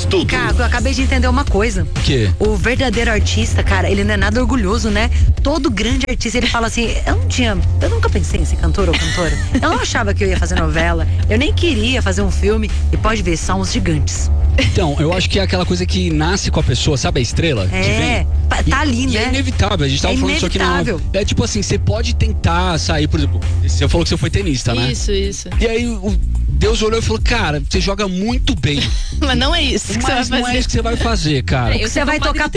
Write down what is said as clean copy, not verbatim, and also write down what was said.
tudo. Caco, eu acabei de entender uma coisa. O quê? O verdadeiro artista, cara, ele não é nada orgulhoso, né? Todo grande artista, ele fala assim, eu nunca pensei em ser cantor ou cantora. Eu não achava que eu ia fazer novela, eu nem queria fazer um filme. E pode ver, são os gigantes. Então, eu acho que é aquela coisa que nasce com a pessoa, sabe a estrela? Que vem? Tá ali, E né? é inevitável, a gente tava falando isso aqui na. É tipo assim, você pode tentar sair, por exemplo, você falou que você foi tenista, né? Isso. E aí Deus olhou e falou, cara, você joga muito bem. Mas não é isso que você vai Mas fazer. não é isso que você vai fazer, cara. Você vai tocar